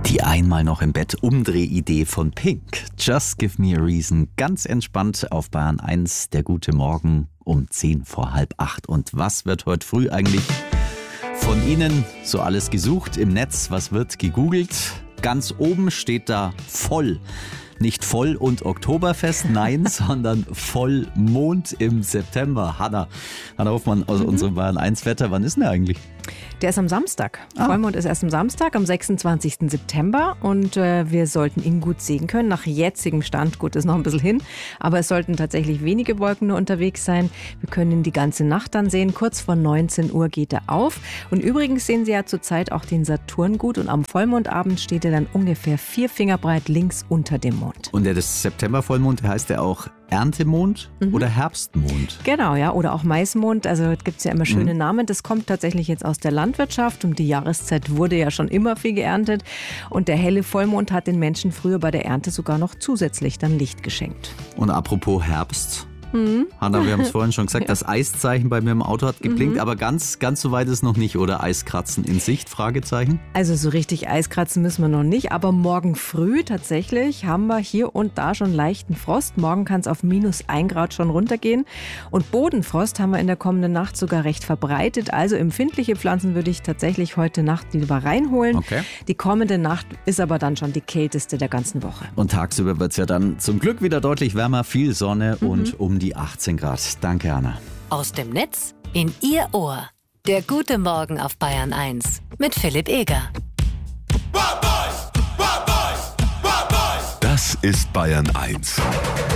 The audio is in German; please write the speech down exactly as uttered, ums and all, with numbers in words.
Die einmal noch im Bett Umdrehidee von Pink. Just Give Me a Reason. Ganz entspannt auf Bayern eins. Der gute Morgen um zehn vor halb acht. Und was wird heute früh eigentlich von Ihnen so alles gesucht im Netz? Was wird gegoogelt? Ganz oben steht da voll. Nicht Voll- und Oktoberfest, nein, sondern Vollmond im September. Hanna, Hanna Hofmann aus mhm. unserem Bayern eins Wetter. Wann ist denn der eigentlich? Der ist am Samstag. Ah. Vollmond ist erst am Samstag, am sechsundzwanzigsten September. Und äh, wir sollten ihn gut sehen können. Nach jetzigem Stand, gut, ist noch ein bisschen hin. Aber es sollten tatsächlich wenige Wolken nur unterwegs sein. Wir können ihn die ganze Nacht dann sehen. Kurz vor neunzehn Uhr geht er auf. Und übrigens sehen Sie ja zurzeit auch den Saturn gut. Und am Vollmondabend steht er dann ungefähr vier Finger breit links unter dem Mond. Und der September-Vollmond, heißt der auch Erntemond mhm. oder Herbstmond? Genau, ja, oder auch Maismond. Also gibt es ja immer schöne mhm. Namen. Das kommt tatsächlich jetzt aus der Landwirtschaft. Um die Jahreszeit wurde ja schon immer viel geerntet. Und der helle Vollmond hat den Menschen früher bei der Ernte sogar noch zusätzlich dann Licht geschenkt. Und apropos Herbst. Mhm. Hanna, wir haben es vorhin schon gesagt, ja. Das Eiszeichen bei mir im Auto hat geblinkt, Mhm. aber ganz, ganz so weit ist noch nicht, oder? Eiskratzen in Sicht? Fragezeichen. Also so richtig Eiskratzen müssen wir noch nicht, aber morgen früh tatsächlich haben wir hier und da schon leichten Frost. Morgen kann es auf minus ein Grad schon runtergehen und Bodenfrost haben wir in der kommenden Nacht sogar recht verbreitet. Also empfindliche Pflanzen würde ich tatsächlich heute Nacht lieber reinholen. Okay. Die kommende Nacht ist aber dann schon die kälteste der ganzen Woche. Und tagsüber wird es ja dann zum Glück wieder deutlich wärmer, viel Sonne mhm. und um die achtzehn Grad. Danke, Anna. Aus dem Netz in Ihr Ohr. Der gute Morgen auf Bayern eins mit Philipp Eger. Das ist Bayern eins.